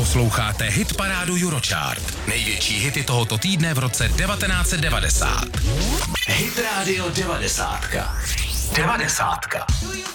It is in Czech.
Posloucháte hitparádu Eurochart. Největší hity tohoto týdne v roce 1990. Hit Radio 90. 90.